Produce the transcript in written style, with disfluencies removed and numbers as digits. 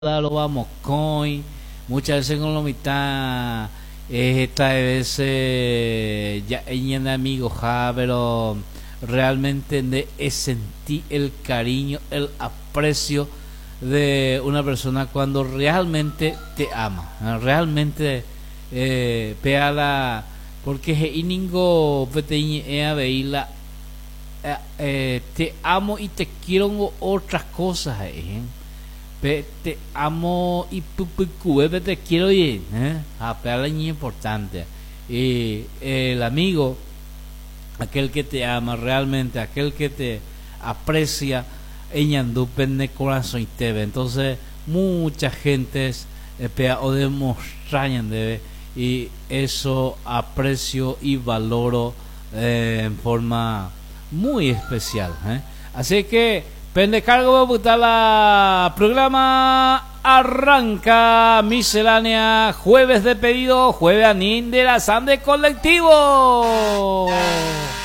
lo vamos coin muchas veces con lo mitad esta veces ya en amigos pero realmente sentí el cariño, el aprecio de una persona cuando realmente te ama, realmente peala porque iningo a veila te amo y te quiero otras cosas te amo y te quiero bien peala es importante y el amigo, aquel que te ama realmente, aquel que te aprecia en pende corazón y te ve. Entonces mucha gente o demostrarían debe y eso aprecio y valoro en forma muy especial así que pende cargo la programa arranca miscelánea jueves de pedido jueves anín de la Sande colectivo.